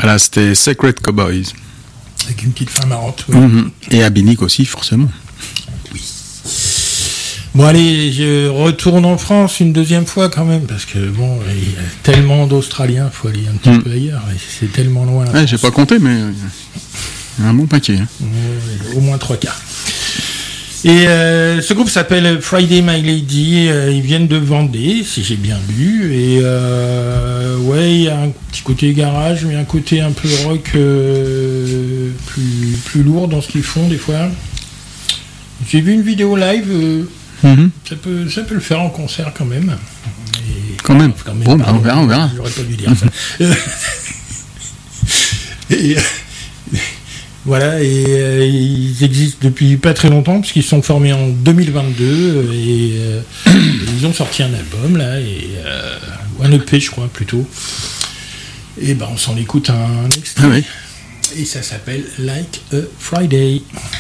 Voilà, c'était Secret Cowboys. Avec une petite fin marrante. Ouais. Et Abinic aussi, forcément. Oui. Bon, allez, je retourne en France une deuxième fois quand même, parce que bon, il y a tellement d'Australiens, il faut aller un petit peu ailleurs, et c'est tellement loin. Ouais, j'ai pas compté, mais il y a un bon paquet. Hein. Au moins 3 quarts. Et ce groupe s'appelle Friday My Lady, ils viennent de Vendée, si j'ai bien lu, et ouais, il y a un petit côté garage, mais un côté un peu rock plus lourd dans ce qu'ils font des fois. J'ai vu une vidéo live, ça peut le faire en concert quand même. Et, quand même. Bon, pardon, on verra. J'aurais pas dû dire ça. Et voilà, et ils existent depuis pas très longtemps, puisqu'ils sont formés en 2022, et ils ont sorti un album, là, ou un EP, je crois, plutôt. Et ben, on s'en écoute un extrait. Ah oui. Et ça s'appelle Like a Friday.